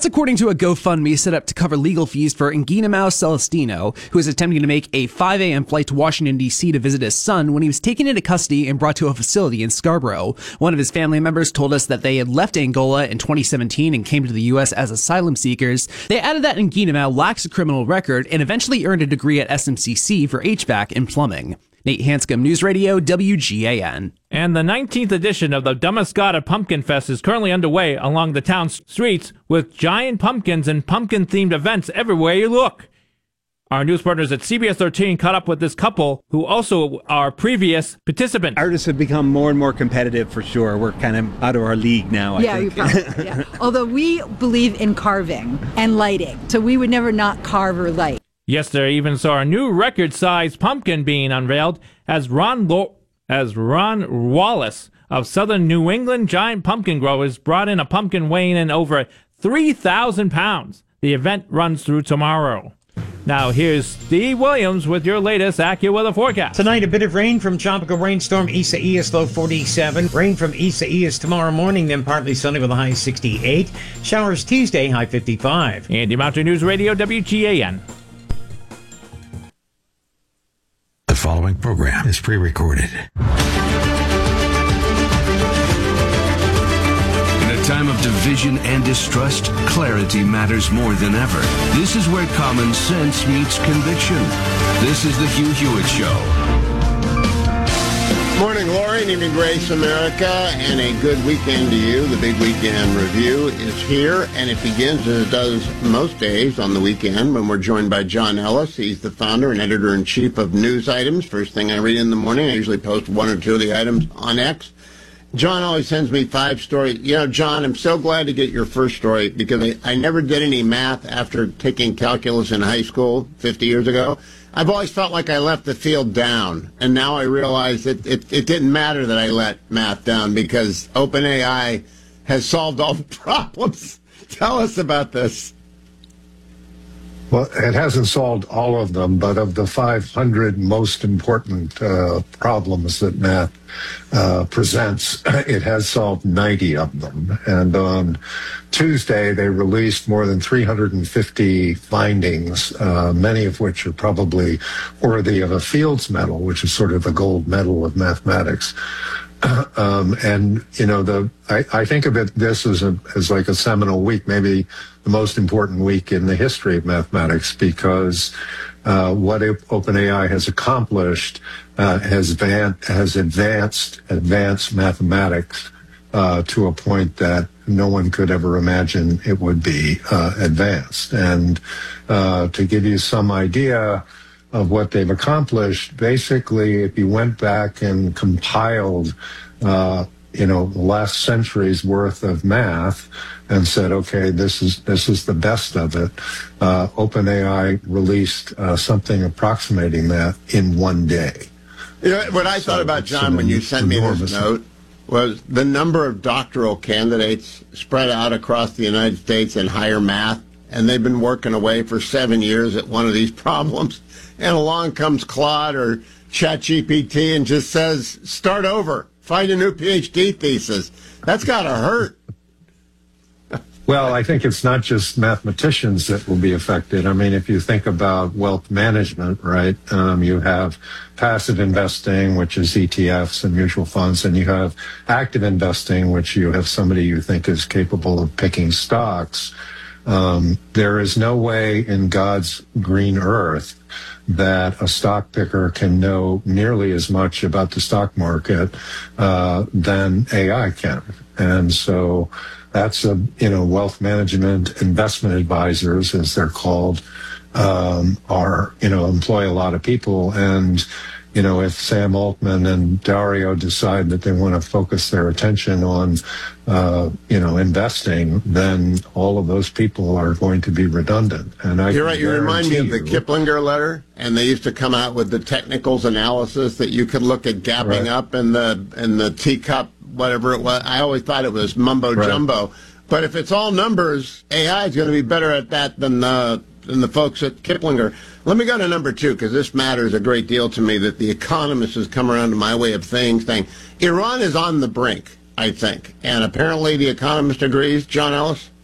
according to a GoFundMe set up to cover legal fees for Nguema Celestino, who is attempting to make a 5 a.m. flight to Washington, D.C. to visit his son when he was taken into custody and brought to a facility in Scarborough. One of his family members told us that they had left Angola in 2017 and came to the U.S. as asylum seekers. They added that Nguema lacks a criminal record and eventually earned a degree at SMCC for HVAC and plumbing. Nate Hanscom, News Radio, WGAN. And the 19th edition of the Damariscotta Pumpkin Fest is currently underway along the town's streets with giant pumpkins and pumpkin-themed events everywhere you look. Our news partners at CBS 13 caught up with this couple who also are previous participants. Artists have become more and more competitive for sure. We're kind of out of our league now, I think. Yeah. Although we believe in carving and lighting, so we would never not carve or light. Yesterday even saw a new record-sized pumpkin being unveiled as Ron Wallace of Southern New England Giant Pumpkin Growers brought in a pumpkin weighing in over 3,000 pounds. The event runs through tomorrow. Now here's Steve Williams with your latest AccuWeather forecast. Tonight, a bit of rain from tropical rainstorm Isaias, low 47. Rain from Isaias tomorrow morning, then partly sunny with a high 68. Showers Tuesday, high 55. Andy Mountain News Radio, WGAN. The following program is pre-recorded. In a time of division and distrust, clarity matters more than ever. This is where common sense meets conviction. This is the Hugh Hewitt Show. Morning, Lori, and evening, Grace America, and a good weekend to you. The Big Weekend Review is here, and it begins, as it does most days on the weekend, when we're joined by John Ellis. He's the founder and editor-in-chief of News Items. First thing I read in the morning, I usually post one or two of the items on X. John always sends me 5 stories. You know, John, I'm so glad to get your first story, because I never did any math after taking calculus in high school 50 years ago. I've always felt like I left the field down, and now I realize that it didn't matter that I let math down because OpenAI has solved all the problems. Tell us about this. Well, it hasn't solved all of them, but of the 500 most important problems that math presents, it has solved 90 of them. And on Tuesday, they released more than 350 findings, many of which are probably worthy of a Fields Medal, which is sort of the gold medal of mathematics. And you know, I think of this as like a seminal week, maybe the most important week in the history of mathematics, because what OpenAI has accomplished has advanced mathematics to a point that no one could ever imagine it would be advanced. And to give you some idea of what they've accomplished, basically, if you went back and compiled, the last century's worth of math and said, okay, this is the best of it, OpenAI released something approximating that in one day. You know, what I thought about, John, when you sent me this note was the number of doctoral candidates spread out across the United States in higher math, and they've been working away for 7 years at one of these problems. And along comes Claude or ChatGPT and just says, start over, find a new PhD thesis. That's got to hurt. Well, I think it's not just mathematicians that will be affected. I mean, if you think about wealth management, right, you have passive investing, which is ETFs and mutual funds, and you have active investing, which you have somebody you think is capable of picking stocks. There is no way in God's green earth that a stock picker can know nearly as much about the stock market than AI can. And so that's wealth management investment advisors, as they're called, employ a lot of people. And, if Sam Altman and Dario decide that they want to focus their attention on, investing, then all of those people are going to be redundant. And You're right. You remind me of the Kiplinger letter, and they used to come out with the technicals analysis that you could look at gapping up in the teacup, whatever it was. I always thought it was mumbo jumbo. But if it's all numbers, AI is going to be better at that than the folks at Kiplinger. Let me go to number 2, because this matters a great deal to me, that The Economist has come around to my way of saying Iran is on the brink, I think. And apparently The Economist agrees. John Ellis?